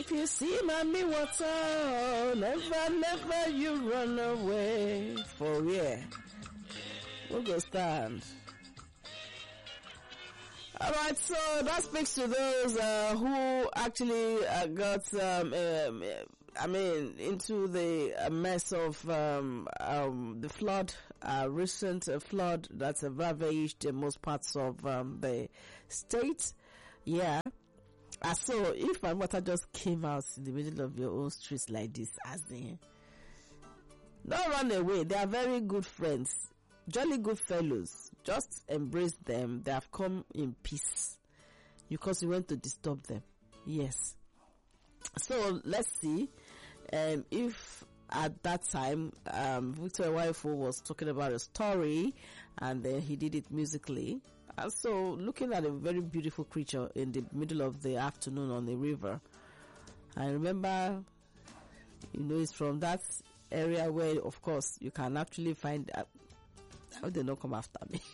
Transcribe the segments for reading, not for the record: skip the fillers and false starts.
If you see mommy water, never you run away. For where? We'll go stand. Alright, so that speaks to those who actually got into the mess of the flood, recent flood that's ravaged most parts of the state. Yeah. So if my water just came out in the middle of your own streets like this, as in, don't run away. They are very good friends, jolly good fellows. Just embrace them. They have come in peace because you went to disturb them. Yes. So let's see if at that time Victor Waifu was talking about a story and then he did it musically. And so looking at a very beautiful creature in the middle of the afternoon on the river. I remember, it's from that area where, of course, you can actually find how they not come after me.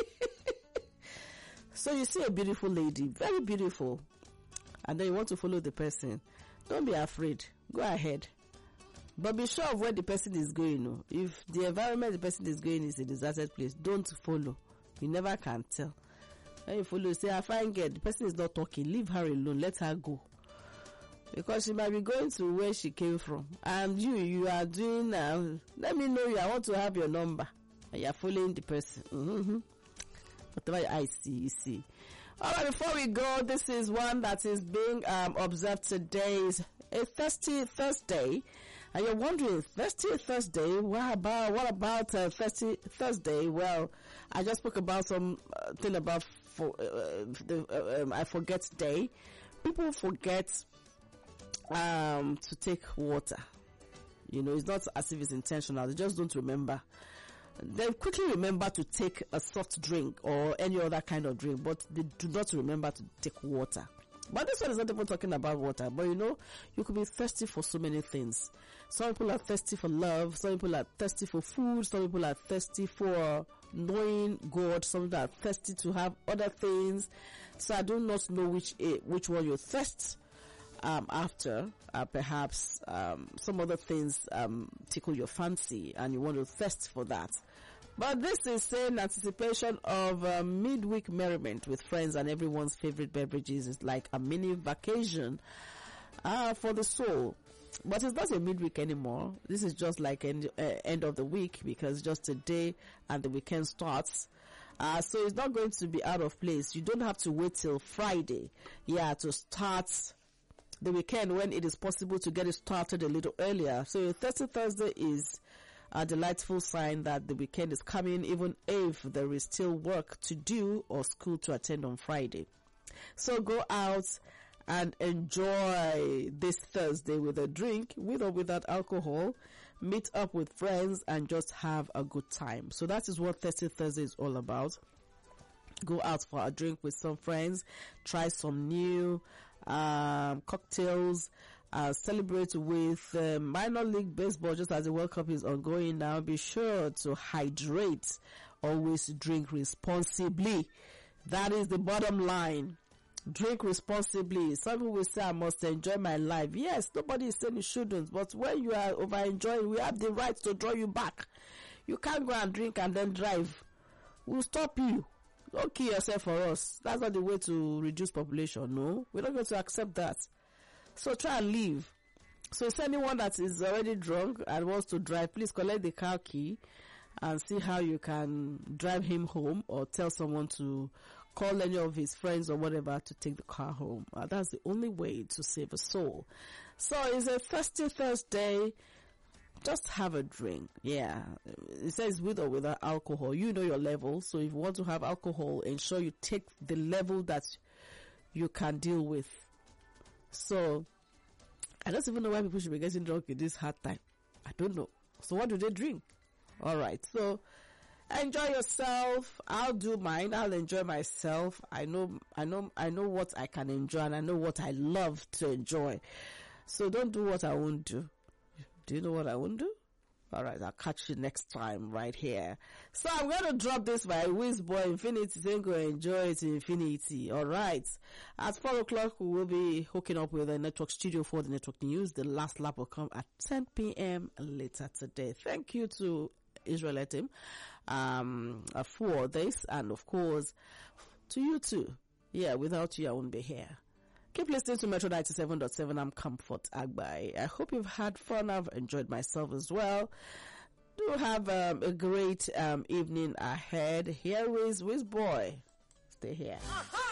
So you see a beautiful lady, very beautiful, and then you want to follow the person. Don't be afraid. Go ahead. But be sure of where the person is going. If the environment the person is going is a deserted place, don't follow. You never can tell. When you follow, say, I find girl, the person is not talking, leave her alone, let her go. Because she might be going to where she came from. And you are doing, let me know you, I want to have your number. And you are following the person. Whatever I see, you see. Alright, before we go, this is one that is being observed today. Is a Thirsty Thursday. And you're wondering, Thirsty Thursday? What about Thirsty Thursday? Well, I just spoke about something about I Forget Day. People forget to take water. It's not as if it's intentional. They just don't remember. They quickly remember to take a soft drink or any other kind of drink, but they do not remember to take water. But this one is not even talking about water. But you could be thirsty for so many things. Some people are thirsty for love. Some people are thirsty for food. Some people are thirsty for knowing God. Some people are thirsty to have other things. So I do not know which one you thirst after. Perhaps some other things tickle your fancy and you want to thirst for that. But this is in anticipation of midweek merriment with friends and everyone's favorite beverages. It's like a mini vacation for the soul. But it's not a midweek anymore. This is just like end of the week, because just a day and the weekend starts. So it's not going to be out of place. You don't have to wait till Friday, to start the weekend when it is possible to get it started a little earlier. So Thirsty Thursday is a delightful sign that the weekend is coming, even if there is still work to do or school to attend on Friday. So go out and enjoy this Thursday with a drink, with or without alcohol. Meet up with friends and just have a good time. So that is what Thirsty Thursday is all about. Go out for a drink with some friends, try some new cocktails, celebrate with minor league baseball just as the World Cup is ongoing now. Be sure to hydrate. Always drink responsibly. That is the bottom line. Drink responsibly. Some people will say, I must enjoy my life. Yes, nobody is saying you shouldn't, but when you are over enjoying, we have the right to draw you back. You can't go and drink and then drive. We'll stop you. Don't kill yourself for us. That's not the way to reduce population. No, we're not going to accept that. So try and leave. So if anyone that is already drunk and wants to drive, please collect the car key and see how you can drive him home, or tell someone to call any of his friends or whatever to take the car home. That's the only way to save a soul. So it's a Thirsty Thursday. Just have a drink. Yeah. It says with or without alcohol. You know your level. So if you want to have alcohol, ensure you take the level that you can deal with. So I don't even know why people should be getting drunk in this hard time. I don't know. So what do they drink? Alright. So enjoy yourself. I'll do mine. I'll enjoy myself. I know what I can enjoy, and I know what I love to enjoy. So don't do what I won't do. Do you know what I won't do? All right, I'll catch you next time right here. So I'm going to drop this by Wizboy Infinity. Then go enjoy it in Infinity. All right. At 4 o'clock, we will be hooking up with the network studio for the network news. The last lap will come at 10 p.m. later today. Thank you to Israel Etim for this, and of course to you too. Yeah, without you I wouldn't be here. Keep listening to Metro 97.7. I'm Comfort Agbai. I hope you've had fun. I've enjoyed myself as well. Do have a great evening ahead. Here is Wizboy. Stay here.